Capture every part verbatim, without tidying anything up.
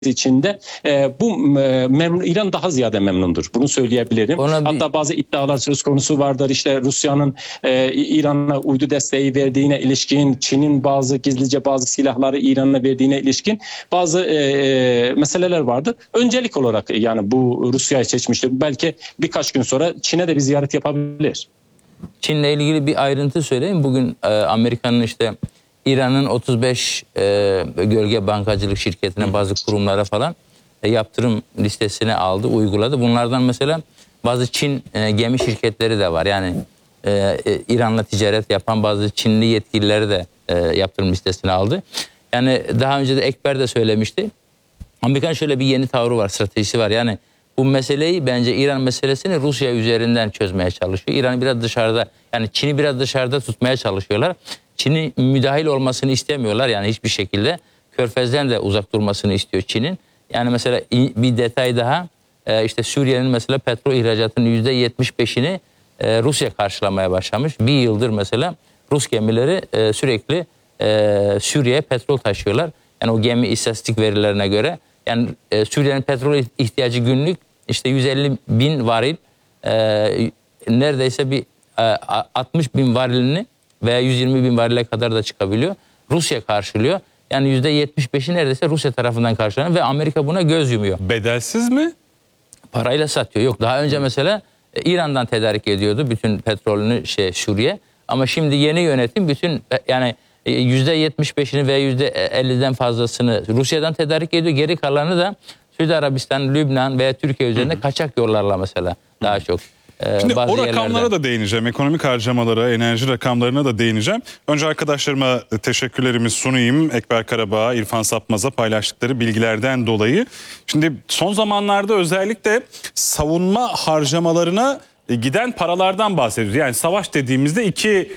içinde e, bu e, memnun, İran daha ziyade memnundur. Bunu söyleyebilirim. Bir... Hatta bazı iddialar söz konusu vardır. İşte Rusya'nın e, İran'a uydu desteği verdiğine ilişkin, Çin'in bazı gizlice bazı silahları İran'a verdiğine ilişkin bazı e, meseleler vardır. Öncelik olarak yani bu Rusya'yı seçmiştir. Belki birkaç gün sonra Çin'e de bir ziyaret yapabilir. Çin'le ilgili bir ayrıntı söyleyeyim. Bugün e, Amerika'nın işte İran'ın otuz beş e, gölge bankacılık şirketine, bazı kurumlara falan e, yaptırım listesine aldı, uyguladı. Bunlardan mesela bazı Çin e, gemi şirketleri de var. Yani e, e, İran'la ticaret yapan bazı Çinli yetkilileri de e, yaptırım listesine aldı. Yani daha önce de Ekber de söylemişti. Amerika'nın şöyle bir yeni tavrı var, stratejisi var. Yani bu meseleyi, bence İran meselesini Rusya üzerinden çözmeye çalışıyor. İran'ı biraz dışarıda, yani Çin'i biraz dışarıda tutmaya çalışıyorlar. Çin'in müdahil olmasını istemiyorlar yani hiçbir şekilde. Körfez'den de uzak durmasını istiyor Çin'in. Yani mesela bir detay daha, işte Suriye'nin mesela petrol ihracatının yüzde yetmiş beşini Rusya karşılamaya başlamış. Bir yıldır mesela Rus gemileri sürekli Suriye'ye petrol taşıyorlar. Yani o gemi istatistik verilerine göre. Yani Suriye'nin petrol ihtiyacı günlük işte yüz elli bin varil, neredeyse bir altmış bin varilini veya yüz yirmi bin varile kadar da çıkabiliyor. Rusya karşılıyor. Yani yüzde yetmiş beşi neredeyse Rusya tarafından karşılanıyor ve Amerika buna göz yumuyor. Bedelsiz mi? Parayla satıyor. Yok, daha önce mesela İran'dan tedarik ediyordu bütün petrolünü şey Suriye. Ama şimdi yeni yönetim bütün yani yüzde yetmiş beşini ve yüzde elliden fazlasını Rusya'dan tedarik ediyor. Geri kalanı da Suudi Arabistan, Lübnan veya Türkiye üzerinde kaçak yollarla mesela daha çok. Şimdi o rakamlara yerlerde da değineceğim. Ekonomik harcamalara, enerji rakamlarına da değineceğim. Önce arkadaşlarıma teşekkürlerimi sunayım. Ekber Karabağ, İrfan Sapmaz'a paylaştıkları bilgilerden dolayı. Şimdi son zamanlarda özellikle savunma harcamalarına giden paralardan bahsediyoruz. Yani savaş dediğimizde iki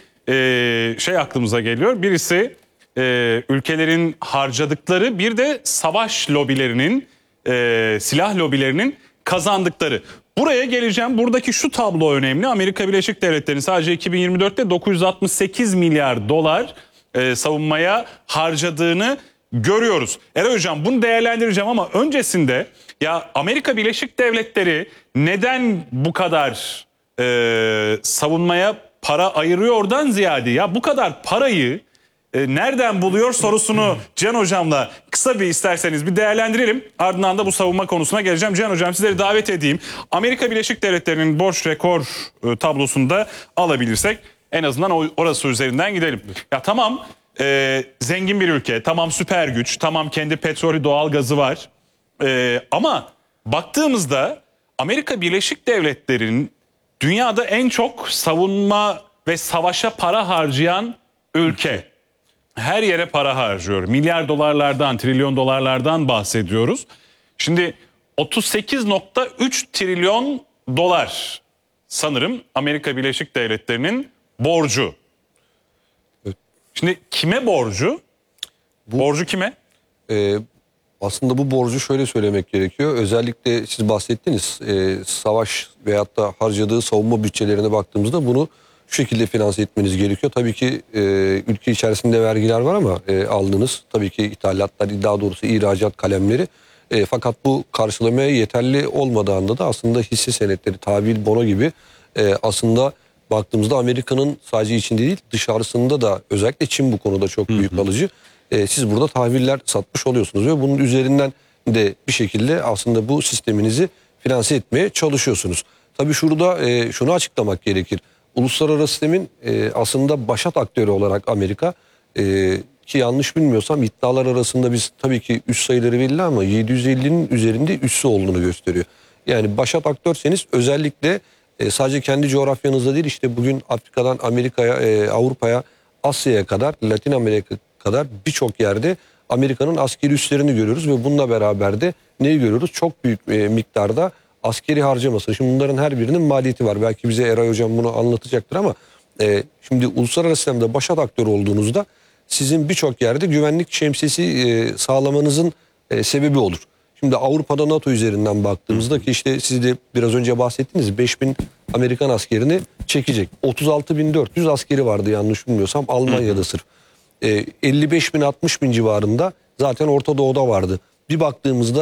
e, şey aklımıza geliyor. Birisi e, ülkelerin harcadıkları, bir de savaş lobilerinin, e, silah lobilerinin kazandıkları. Buraya geleceğim. Buradaki şu tablo önemli. Amerika Birleşik Devletleri'nin sadece iki bin yirmi dörtte dokuz yüz altmış sekiz milyar dolar e, savunmaya harcadığını görüyoruz. Eray Hocam, bunu değerlendireceğim ama öncesinde ya Amerika Birleşik Devletleri neden bu kadar e, savunmaya para ayırıyordan ziyade ya bu kadar parayı E, nereden buluyor sorusunu Can Hocam'la kısa bir isterseniz bir değerlendirelim. Ardından da bu savunma konusuna geleceğim. Can Hocam, sizleri davet edeyim. Amerika Birleşik Devletleri'nin borç rekor e, tablosunu da alabilirsek en azından o, orası üzerinden gidelim. Ya tamam, e, zengin bir ülke, tamam süper güç, tamam kendi petrolü, doğalgazı var. E, ama baktığımızda Amerika Birleşik Devletleri'nin dünyada en çok savunma ve savaşa para harcayan ülke. Her yere para harcıyor. Milyar dolarlardan, trilyon dolarlardan bahsediyoruz. Şimdi otuz sekiz nokta üç trilyon dolar sanırım Amerika Birleşik Devletleri'nin borcu. Evet. Şimdi kime borcu? Bu, borcu kime? E, aslında bu borcu şöyle söylemek gerekiyor. Özellikle siz bahsettiniz, e, savaş veyahut da harcadığı savunma bütçelerine baktığımızda bunu şu şekilde finanse etmeniz gerekiyor. Tabii ki e, ülke içerisinde vergiler var ama e, aldığınız tabii ki ithalatlar, daha doğrusu ihracat kalemleri. E, fakat bu karşılamaya yeterli olmadığında da aslında hisse senetleri, tahvil, bono gibi e, aslında baktığımızda Amerika'nın sadece içinde değil dışarısında da, özellikle Çin bu konuda çok büyük hı hı. alıcı. E, siz burada tahviller satmış oluyorsunuz ve bunun üzerinden de bir şekilde aslında bu sisteminizi finanse etmeye çalışıyorsunuz. Tabii şurada e, şunu açıklamak gerekir. Uluslararası sistemin e, aslında başat aktörü olarak Amerika, e, ki yanlış bilmiyorsam iddialar arasında biz tabii ki üst sayıları belli ama yedi yüz ellinin üzerinde üssü olduğunu gösteriyor. Yani başat aktörseniz özellikle e, sadece kendi coğrafyanızda değil, işte bugün Afrika'dan Amerika'ya, e, Avrupa'ya, Asya'ya kadar, Latin Amerika kadar birçok yerde Amerika'nın askeri üslerini görüyoruz ve bununla beraber de neyi görüyoruz? Çok büyük e, miktarda askeri harcaması. Şimdi bunların her birinin maliyeti var. Belki bize Eray Hocam bunu anlatacaktır ama e, şimdi uluslararası sistemde başat aktör olduğunuzda sizin birçok yerde güvenlik şemsiyesi e, sağlamanızın e, sebebi olur. Şimdi Avrupa'da NATO üzerinden baktığımızda ki işte siz de biraz önce bahsettiniz, beş bin Amerikan askerini çekecek. otuz altı bin dört yüz askeri vardı yanlış bilmiyorsam Almanya'da sırf. E, elli beş bin altmış bin civarında zaten Orta Doğu'da vardı. bir baktığımızda